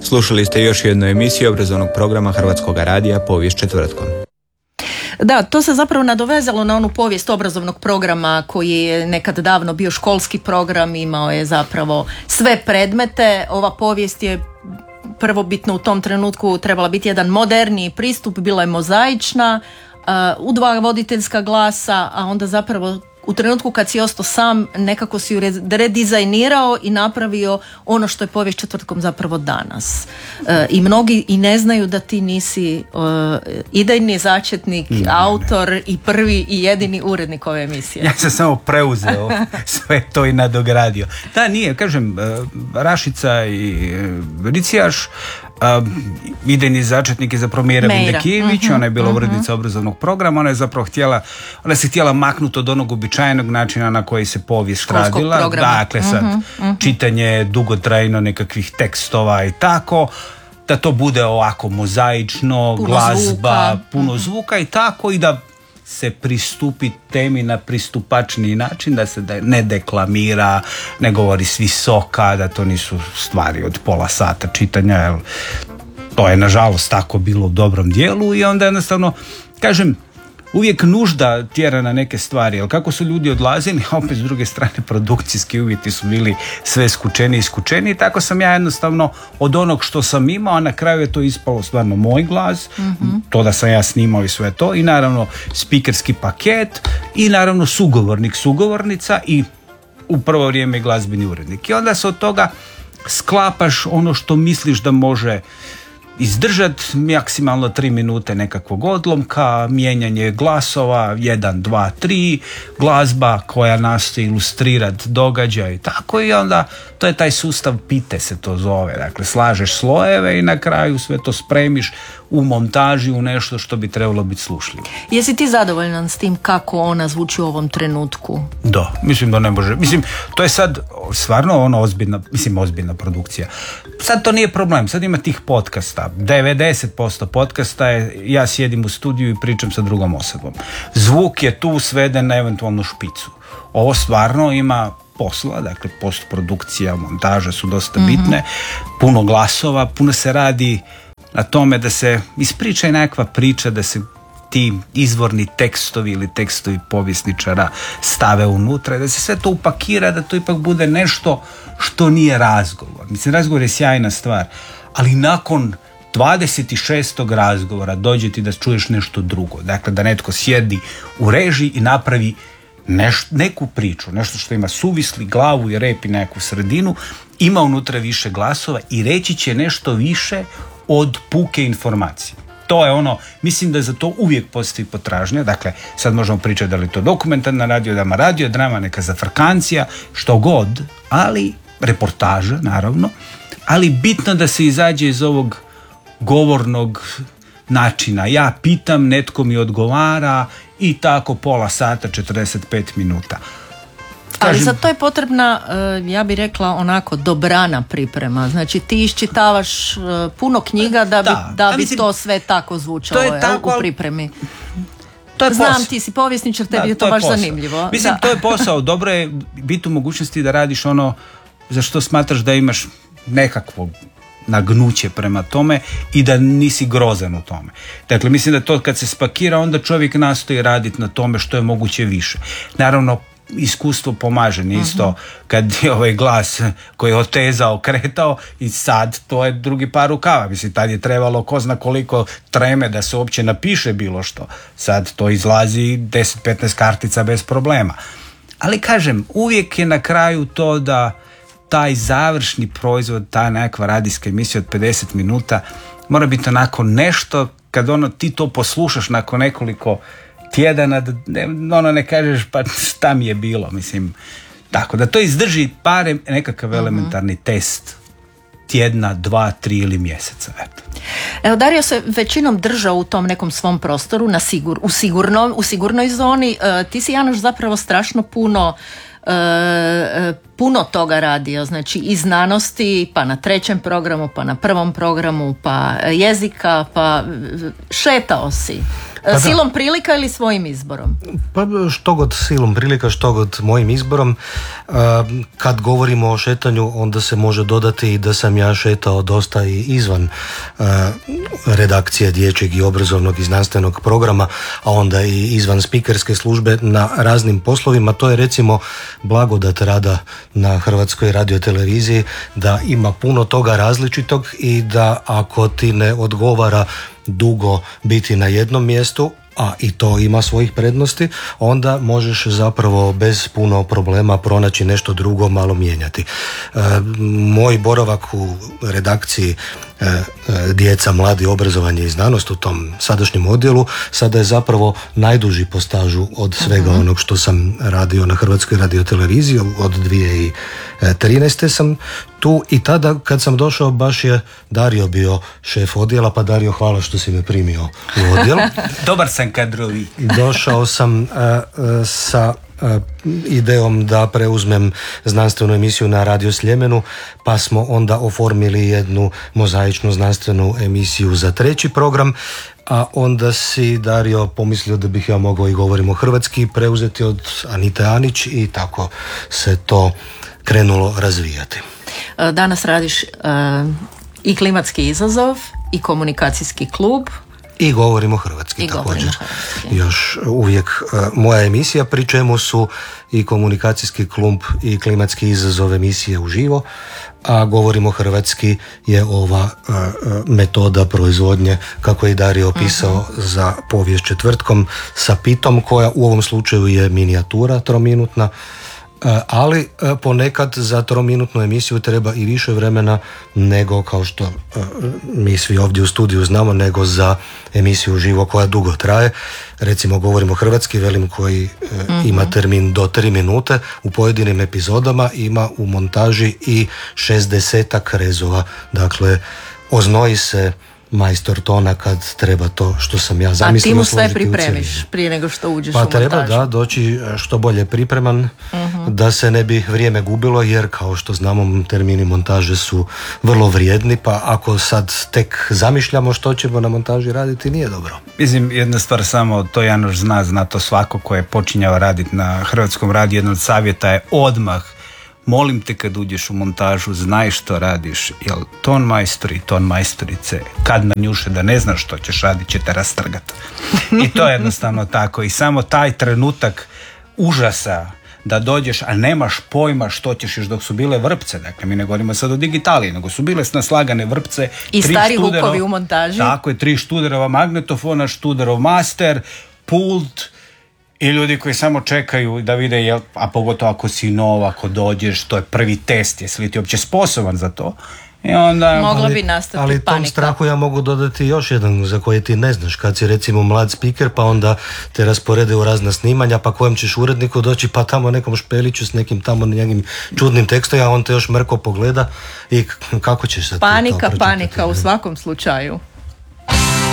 Slušali ste još jednu emisiju obrazovnog programa Hrvatskog radija Povijest četvrtkom. Da, to se zapravo nadovezalo na onu povijest obrazovnog programa koji je nekad davno bio školski program, imao je zapravo sve predmete. Ova povijest je prvobitno u tom trenutku trebala biti jedan moderniji pristup, bila je mozaična, u dva voditeljska glasa, a onda zapravo u trenutku kad si ostao sam nekako si ju redizajnirao i napravio ono što je povijest četvrtkom zapravo danas. I mnogi i ne znaju da ti nisi idejni začetnik, autor i prvi i jedini urednik ove emisije. Ja sam samo preuzeo sve to i nadogradio. Da, nije, kažem, Rašica i Ricijaš, idejni začetnik je zapravo Mira Vindekijević, ona je bila urednica obrazovnog programa, ona se htjela maknuti od onog uobičajenog načina na koji se povijest radila. Programa. Dakle, sad čitanje dugotrajno nekakvih tekstova i tako, da to bude ovako mozaično, puno glazba, zvuka. puno zvuka i tako, i da se pristupi temi na pristupačniji način, da se ne deklamira, ne govori s visoka, da to nisu stvari od pola sata čitanja, jer to je nažalost tako bilo u dobrom dijelu, i onda jednostavno, kažem, uvijek nužda tjera na neke stvari, jer kako su ljudi odlazili, a opet s druge strane produkcijski uvjeti su bili sve skučeni, tako sam ja jednostavno od onog što sam imao, a na kraju je to ispalo stvarno moj glas, to da sam ja snimao i sve to, i naravno spikerski paket, i naravno sugovornica i u prvo vrijeme glazbeni urednik. I onda se od toga sklapaš ono što misliš da može izdržat maksimalno 3 minute nekakvog odlomka, mijenjanje glasova, 1, 2, 3, glazba koja nastoji ilustrirati događaj i tako, i onda to je taj sustav pite se to zove, dakle slažeš slojeve i na kraju sve to spremiš u montaži u nešto što bi trebalo biti slušljivo. Jesi ti zadovoljan s tim kako ona zvuči u ovom trenutku? Da, mislim da ne može. Mislim, to je sad stvarno ono ozbiljna produkcija. Sad to nije problem, sad ima tih podcasta. 90% podcasta je ja sjedim u studiju i pričam sa drugom osobom. Zvuk je tu sveden na eventualnu špicu. Ovo stvarno ima posla, dakle postprodukcija, montaža su dosta bitne, puno glasova, puno se radi na tome da se ispriča i nekakva priča, da se ti izvorni tekstovi ili tekstovi povjesničara stave unutra, da se sve to upakira, da to ipak bude nešto što nije razgovor. Mislim, razgovor je sjajna stvar, ali nakon 26. razgovora dođe ti da čuješ nešto drugo. Dakle, da netko sjedi u režiji i napravi neku priču, nešto što ima suvisli glavu i rep i neku sredinu, ima unutra više glasova i reći će nešto više od puke informacije. To je ono, mislim da za to uvijek postoji potražnja. Dakle, sad možemo pričati da li to dokumentarna radiodrama, neka zafrkancija, što god, ali reportaža, naravno, ali bitno da se izađe iz ovog govornog načina. Ja pitam, netko mi odgovara i tako pola sata, 45 minuta. Ali za to je potrebna, ja bih rekla onako, dobrana priprema. Znači ti iščitavaš puno knjiga da bi mislim, to sve tako zvučalo u pripremi. Znam, ti si povjesničar, tebi je to baš zanimljivo. Mislim, to je posao. Dobro je biti u mogućnosti da radiš ono za što smatraš da imaš nekakvo nagnuće prema tome i da nisi grozan u tome. Dakle, mislim da to kad se spakira, onda čovjek nastoji raditi na tome što je moguće više. Naravno, iskustvo pomaže, nije isto kad je ovaj glas koji je otezao, kretao, i sad to je drugi par rukava. Mislim, tad je trebalo ko zna koliko treme da se uopće napiše bilo što. Sad to izlazi 10-15 kartica bez problema. Ali kažem, uvijek je na kraju to da taj završni proizvod, ta nekakva radijska emisija od 50 minuta mora biti onako nešto, kad ti to poslušaš nakon nekoliko tjedana, ne kažeš pa šta mi je bilo, mislim, tako da to izdrži barem nekakav elementarni test tjedna, 2, 3 ili mjeseca. Eto. Evo, Dario se većinom držao u tom nekom svom prostoru, u sigurnoj zoni. Ti si, Janoš, zapravo strašno puno puno toga radio, znači i znanosti, pa na 3. programu, pa na 1. programu, pa jezika, pa šetao si. Pa silom prilika ili svojim izborom? Pa što god silom prilika, što god mojim izborom. Kad govorimo o šetanju, onda se može dodati i da sam ja šetao dosta i izvan redakcije dječjeg i obrazovnog i znanstvenog programa, a onda i izvan spikerske službe na raznim poslovima. To je recimo blagodat rada na Hrvatskoj radioteleviziji, da ima puno toga različitog i da ako ti ne odgovara dugo biti na jednom mjestu, a i to ima svojih prednosti, onda možeš zapravo bez puno problema pronaći nešto drugo, malo mijenjati. Moj boravak u redakciji djeca, mladi, obrazovanje i znanost u tom sadašnjem odjelu sada je zapravo najduži po stažu od svega onog što sam radio na Hrvatskoj radioteleviziji. Od 2013. sam tu i tada kad sam došao baš je Dario bio šef odjela, pa Dario, hvala što si me primio u odjel. Dobar sam kadrovi. Došao sam sa idejom da preuzmem znanstvenu emisiju na Radio Sljemenu, pa smo onda oformili jednu mozaičnu znanstvenu emisiju za 3. program, a onda si Dario pomislio da bih ja mogao i govorimo hrvatski preuzeti od Anite Anić i tako se to krenulo razvijati. Danas radiš i klimatski izazov i komunikacijski klub. I govorimo hrvatski također. Još uvijek moja emisija, pri čemu su i komunikacijski klub i klimatski izazov emisije uživo, a govorimo hrvatski je ova metoda proizvodnje, kako je i Dario opisao, za povijest četvrtkom sa pitom, koja u ovom slučaju je minijatura 3-minutna, ali ponekad za 3-minutnu emisiju treba i više vremena nego, kao što mi svi ovdje u studiju znamo, nego za emisiju uživo koja dugo traje. Recimo govorimo hrvatski, velim, koji ima termin do 3 minute, u pojedinim epizodama ima u montaži i 60 rezova. Dakle, oznoji se majstor tona kad treba to što sam ja zamislio. A ti mu sve pripremiš prije nego što uđeš u montažu? Pa treba doći što bolje pripreman, da se ne bi vrijeme gubilo, jer kao što znamo termini montaže su vrlo vrijedni, pa ako sad tek zamišljamo što ćemo na montaži raditi, nije dobro. Mislim, jedna stvar samo, to Janoš zna to svako ko je počinjao raditi na Hrvatskom radiju, jedan od savjeta je odmah: molim te kad uđeš u montažu, znaj što radiš, jer ton majstori i ton majstorice kad nanjuše da ne znaš što ćeš raditi, će te rastrgati. I to je jednostavno tako. I samo taj trenutak užasa da dođeš, a nemaš pojma što ćeš, još dok su bile vrpce, dakle mi ne govorimo sad o digitaliji, nego su bile naslagane vrpce i stari hukovi u montaži. Tako je, 3 študerova magnetofona, študerov master, pult i ljudi koji samo čekaju da vide, a pogotovo ako si nov, ako dođeš, to je prvi test, jesi li ti uopće sposoban za to. I onda, mogla bi nastati ali panika. Tom strahu ja mogu dodati još jedan za koji ti ne znaš. Kad si recimo mlad speaker, pa onda te rasporede u razna snimanja, pa kojem ćeš uredniku doći, pa tamo nekom špeliću s nekim tamo njegovim čudnim tekstom, a on te još mrko pogleda i kako ćeš sad panika u svakom slučaju.